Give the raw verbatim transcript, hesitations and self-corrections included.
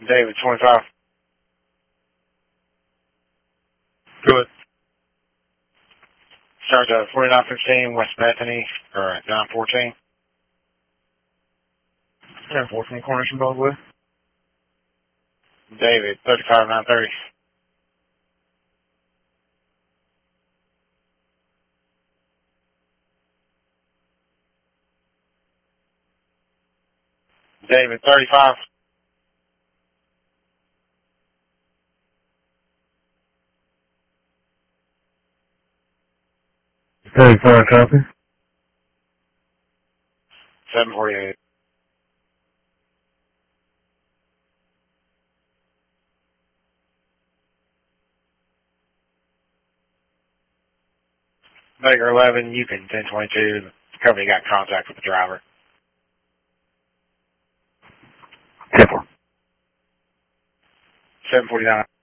David, twenty-five. Good. Starts at forty-nine fifteen, West Bethany, or at nine fourteen. ten fourteen Coronation Broadway. David, thirty-five nine thirty. David, thirty-five. thirty-five copy. seven forty-eight. Baker eleven, Yukon ten twenty-two. The company got in contact with the driver. ten four. seven forty-nine.